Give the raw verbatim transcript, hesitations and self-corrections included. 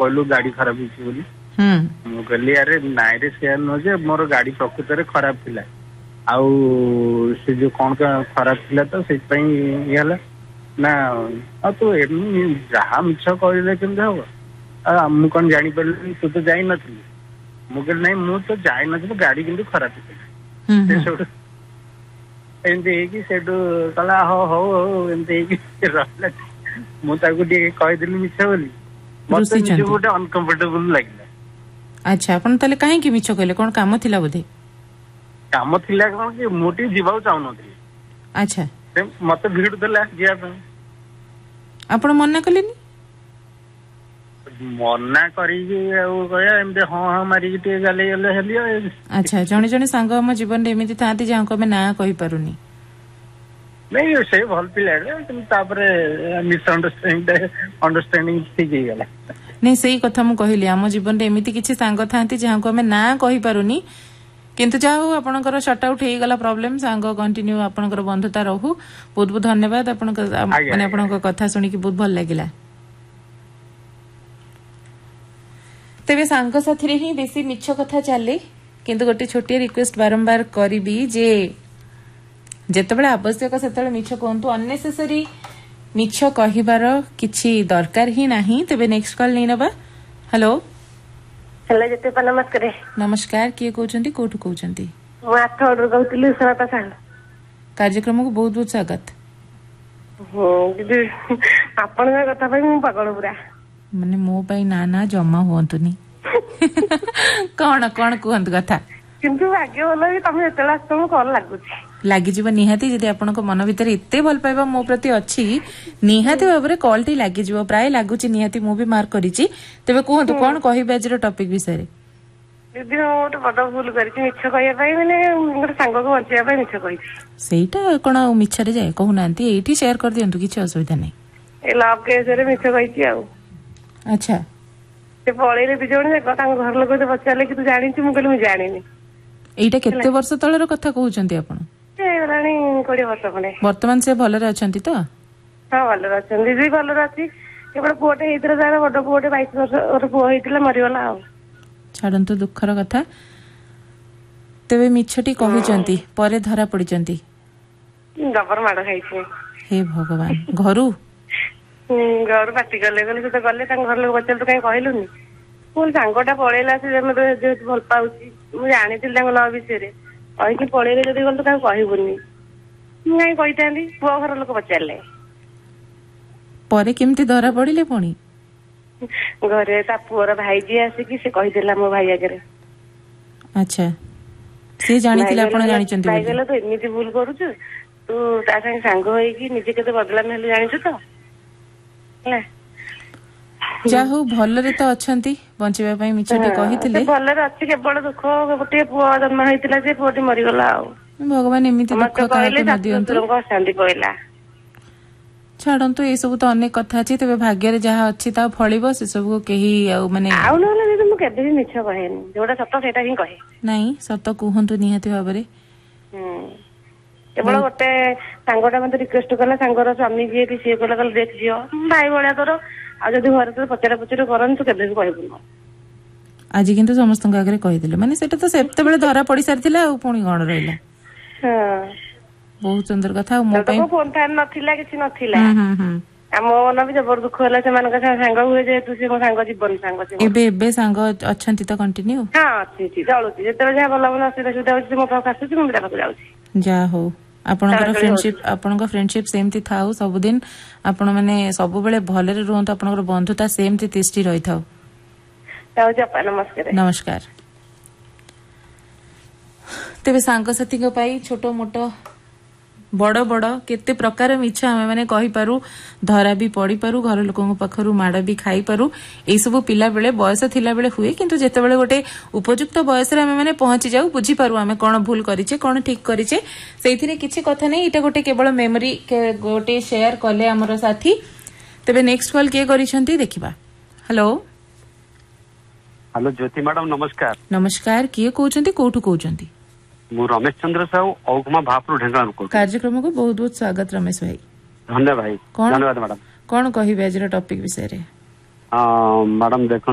कहलु गाड़ी खराब होची बोली मु कहली अरे नाइ रे से न जे मोर गाड़ी प्रकृत रे खराब थिला आउ से जो कौन का खराब थिला तो से पई येला ना आ तो एमनी जहा मिछ कहले केम जाव आ मु कोन जानि परली तू तो जाई नथली मु कहली नहीं मु तो जाई नथली गाड़ी किंतु खराब थिला से सोड एंते की सेडो कला हो हो एंते की रहला मु ताको डी कहि दिली मिछ बोली मते निजे गोटे अनकंफर्टेबल लागला। अच्छा अपन तले काहे की मिछ कहले कोन काम थिला बोधे काम थिला कोन कि मोटी जीवाउ चाहू नथली। अच्छा मते भीड़ देला जिया पे आपण मन्ना कलेनी मन्ना करी कहया एमते हाँ हाँ मारी टे गाले गले हेलियो। अच्छा जणे जणे सांग हम जीवन रे एमिति थांती जां को मैं ना कहि पारुनी नहीं से भल पिला तापरे मिसअंडरस्टैंडिंग अंडरस्टैंडिंग ठीक ही गला नहीं सही कथा मु कहली हम जीवन रे एमिति किछि सांग थांती जां को मैं ना कहि पारुनी किंतु जा हो आपनकर शट आउट हे गला प्रॉब्लम सांग कंटिन्यू आपनकर बंधुता रहू। बहुत बहुत धन्यवाद आपनकर माने आपनकर कथा सुनी कि बहुत भल लागिला। तेबे सांग साथी रे ही बेसी मिछ कथा चले किंतु गोटे छोटी रिक्वेस्ट बारंबार करबी जे जेतेबेले आवश्यक सेतेबेले मिछ कहंतु अननेसेसरी मिछ कहिबार किछि दरकार ही नाही। तेबे नेक्स्ट कॉल नै नबा। हेलो हेलो जते पा नमस्कार नमस्कार किए कहउचंती कोठु कहउचंती मु आठ ऑर्डर कहउतली सुरता साल कार्यक्रम को बहुत बहुत स्वागत। हो दीदी आपण का कथा भाई मु पागल पुरा माने मो पई ना ना जमा होंतुनी कोन कोन कहंत कथा किंतु भाग्य बोल कि तमे एतला तुम कॉल लागुची लागि जीव निहाती जदि आपनको मन भीतर एते भल पाइबा मो प्रति अछि निहाती भाबरे कॉल टी लागि जीव प्राय लागुची निहाती मु भी मार्क करिछि। तबे कहंतु कोन कहिबा जरो टॉपिक विषय रे दीदी ओट बड भूल करछि मिछ कहिया पई माने मोर संग को बचिया पई मिछ कहिछि सेटा कोन मिछ रे जाय कहू नांती एठी शेयर कर दियंतु किछ असुविधा नै ए लव केस रे मिछ कहिछि आ। अच्छा ते पळेले बिजोण जे कथा घर लोक जे बचाले कि तू जानिछि मु कहली मु जानिनी एटा केते वर्ष तळर कथा कहउचंती आपण ए रानी कोडी वर्ष खने वर्तमान से भलरे अछंती तो हां भलरे अछंती जी भलरे अछि केवल पुओटे हेतरे जाय बड पुओटे बाईस वर्ष और पुओ हेतिला मरिवला आ छाडंतु दुखर कथा। तेबे मिछटी कहउचंती परे धरा पडिचंती गबर माड खाइछि हे भगवान घरु घर बाटी गले गले तो गले घर लोग बचल तो कहीं कहलुनी मो सांगटा पड़ेला से मत भल पाऊँ मुझे जानी लव विषय कहीं पड़े जब गल तो कहबूनी कहीं कही पुआ घर लोक पचारे परे केमती धरा पड़िले पुणी घरे ता पुअर भाई जी आसिकी से कहीदेला मो भाई आगे। अच्छा से जानिथिले आपण जानिचंती भाई गले तो एमिति भूल करूछु तू ता संग सांग होई कि निजे केते बदलाम हेले जानिछु तो जाहु भलरे तो अछंती बंचिबा पई मिछटी कहिथिले भलरे अछि केवल दुख गोटे पुआ जन्म हेतिला जे पुओटी मरि गला आ भगवान एमिति दुख काहे न दियंतु तुरंग शांति पइला छाडंतु ए सब तो अनेक कथा अछि तबे भाग्य रे जहा अछि ता फळिबो से सब को केही आ माने आउ नले जे मु केबे भी मिछ कहेनी जोडा सत्य सेटा ही कहे नाही सत्य कुहंतु निहाती भाबरे हम केवल गोटे सांगटा मते रिक्वेस्ट कला सांगर स्वामी जे कि से कला कल देख जियो भाई बळ्या तोर आ जदी घर तो पचरा पचरा करन तो केबे भी कहबुन आज किंतु समस्त आगे कहिदिले माने सेटा तो सेते बेले धरा पड़ी सारथिला आ पुणी गण रहिला। हां बहुत सुंदर कथा मो पई फोन फैन नथिला किछि नथिला हम हम आ मो मन भी जबर दुख होला से मान का सांग हुए जे तू से मो सांग जीवन सांग से एबे एबे सांग अछंती तो कंटिन्यू हां अछि छी चलुची जेते जे भला भला से सुधा होछि मो पास आसुची मो बिरा जाउची जा हो आपनकर फ्रेंडशिप आपनकर फ्रेंडशिप सेमती थाउ सब दिन आपण माने सब बेले भले रे रहंत आपनकर बंधुता सेमती तिष्टि रही थाउ। नमस्कार नमस्कार। तेबे सांग साथी को पाई छोटो मोटो बड़ बड़ केते प्रकार मिछ आमे माने कहि पारू धरा भी पड़ी पारू घर लोकन पाखरु माड़ भी खाई पारू ए सब पिला बेले बयस थिला बेले हुए किंतु जेते बेले गोटे उपयुक्त बयस रे आमे माने पहुंची जाऊ बुझी पारू आमे कोन भूल करिचे कोन ठीक करिचे सेइथिरे किछि कथा नै इटा गोटे केवल मेमोरी गोटे शेयर कले हमर साथी। तबे नेक्स्ट कॉल के करिसंती देखिबा। हेलो हेलो ज्योति मैडम नमस्कार। नमस्कार किए कहउचंती कोठु कहउचंती मु रमेश चंद्र साहू औगमा भापरु ढेंगरा को कार्यक्रम को बहुत बहुत स्वागत रमेश भाई। धन्यवाद भाई धन्यवाद मैडम। कौन कहिबे आज टॉपिक विषय रे? मैडम देख